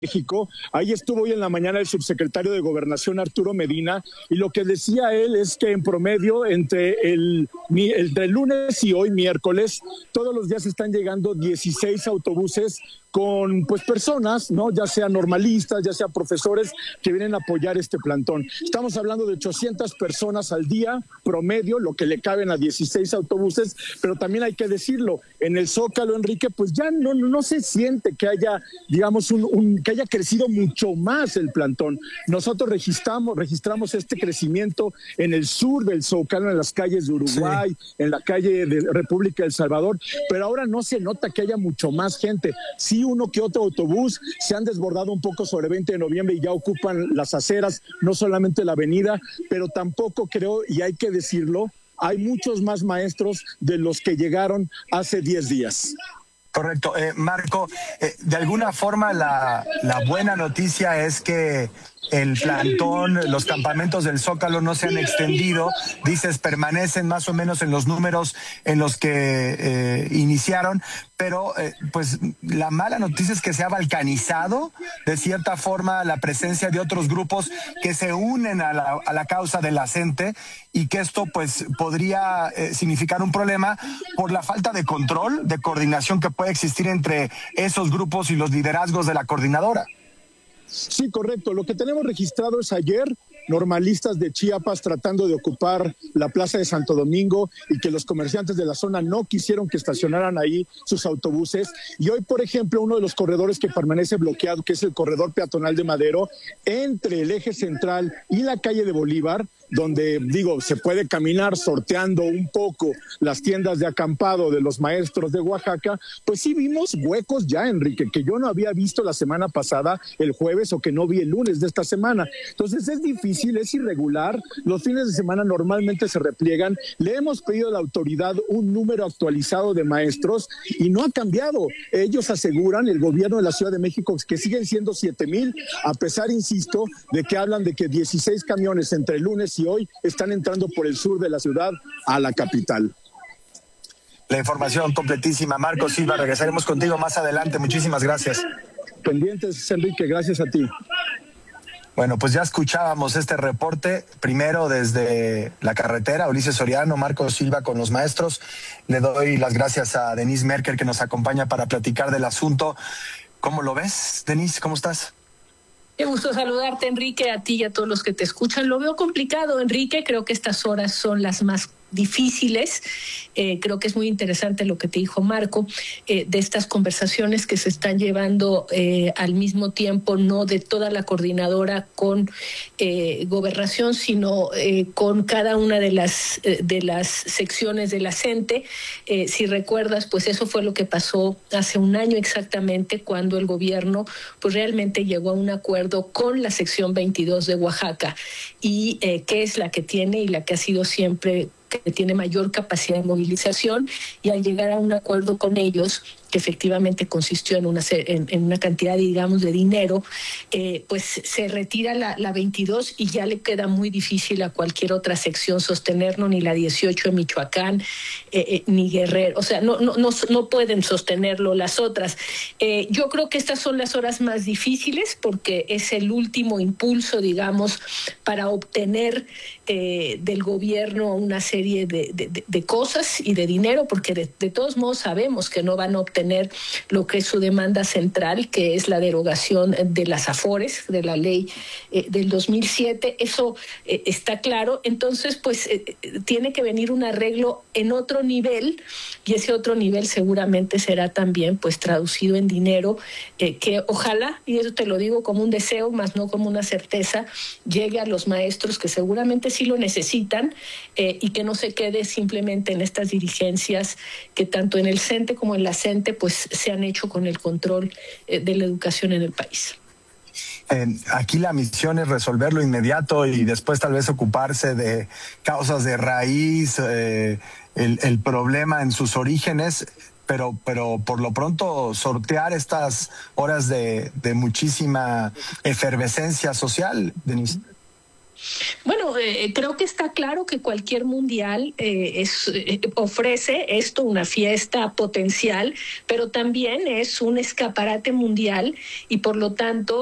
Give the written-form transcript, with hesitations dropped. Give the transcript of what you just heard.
México. Ahí estuvo hoy en la mañana el subsecretario de Gobernación, Arturo Medina, y lo que decía él es que en promedio entre el lunes y hoy, miércoles, todos los días están llegando 16 autobuses con pues personas, ¿no? Ya sea normalistas, ya sea profesores que vienen a apoyar este plantón. Estamos hablando de 800 personas al día promedio, lo que le caben a 16 autobuses, pero también hay que decirlo, en el Zócalo, Enrique, pues ya no se siente que haya, digamos, que haya crecido mucho más el plantón. Nosotros registramos este crecimiento en el sur del Zócalo, en las calles de Uruguay, sí, en la calle de República del Salvador, pero ahora no se nota que haya mucho más gente. Sí, uno que otro autobús se han desbordado un poco sobre 20 de noviembre y ya ocupan las aceras, no solamente la avenida, pero tampoco creo, y hay que decirlo, hay muchos más maestros de los que llegaron hace 10 días. Correcto. Marco, de alguna forma la buena noticia es que el plantón, los campamentos del Zócalo no se han extendido, dices, permanecen más o menos en los números en los que iniciaron, pero pues la mala noticia es que se ha balcanizado de cierta forma la presencia de otros grupos que se unen a la causa de la gente, y que esto pues podría significar un problema por la falta de control, de coordinación que puede existir entre esos grupos y los liderazgos de la coordinadora. Sí, correcto. Lo que tenemos registrado es ayer normalistas de Chiapas tratando de ocupar la plaza de Santo Domingo y que los comerciantes de la zona no quisieron que estacionaran ahí sus autobuses. Y hoy, por ejemplo, uno de los corredores que permanece bloqueado, que es el corredor peatonal de Madero, entre el eje central y la calle de Bolívar, donde, se puede caminar sorteando un poco las tiendas de acampado de los maestros de Oaxaca, pues sí vimos huecos ya, Enrique, que yo no había visto la semana pasada, el jueves, o que no vi el lunes de esta semana. Entonces es difícil, es irregular, los fines de semana normalmente se repliegan. Le hemos pedido a la autoridad un número actualizado de maestros y no ha cambiado. Ellos aseguran, el gobierno de la Ciudad de México, que siguen siendo 7,000, a pesar, insisto, de que hablan de que 16 camiones entre el lunes y hoy están entrando por el sur de la ciudad a la capital. La información completísima. Marco Silva, regresaremos contigo más adelante. Muchísimas gracias. Pendientes, Enrique, gracias a ti. Bueno, pues ya escuchábamos este reporte, primero desde la carretera, Ulises Soriano, Marco Silva con los maestros. Le doy las gracias a Denise Merker, que nos acompaña para platicar del asunto. ¿Cómo lo ves, Denise? ¿Cómo estás? Qué gusto saludarte, Enrique, a ti y a todos los que te escuchan. Lo veo complicado, Enrique. Creo que estas horas son las más difíciles. Creo que es muy interesante lo que te dijo Marco, de estas conversaciones que se están llevando al mismo tiempo, no de toda la coordinadora con Gobernación, sino con cada una de las secciones de la CENTE. Si recuerdas, pues eso fue lo que pasó hace un año exactamente, cuando el gobierno pues realmente llegó a un acuerdo con la sección 22 de Oaxaca, y que es la que tiene y la que ha sido siempre, que tiene mayor capacidad de movilización, y al llegar a un acuerdo con ellos, que efectivamente consistió en una cantidad, digamos, de dinero, pues se retira la 22 y ya le queda muy difícil a cualquier otra sección sostenerlo, ni la 18 de Michoacán, ni Guerrero, o sea, no pueden sostenerlo las otras. Yo creo que estas son las horas más difíciles, porque es el último impulso, digamos, para obtener del gobierno una serie de cosas y de dinero, porque de todos modos sabemos que no van a obtener lo que es su demanda central, que es la derogación de las AFORES, de la ley del 2007. Eso está claro. Entonces, pues tiene que venir un arreglo en otro nivel, y ese otro nivel seguramente será también pues traducido en dinero, que ojalá, y eso te lo digo como un deseo, más no como una certeza, llegue a los maestros que seguramente sí lo necesitan, y que no se quede simplemente en estas dirigencias que tanto en el CENTE como en la CENTE pues se han hecho con el control de la educación en el país. Aquí la misión es resolverlo inmediato y después tal vez ocuparse de causas de raíz, el problema en sus orígenes, pero por lo pronto sortear estas horas de muchísima efervescencia social, Denise. Bueno, creo que está claro que cualquier mundial ofrece esto, una fiesta potencial, pero también es un escaparate mundial y por lo tanto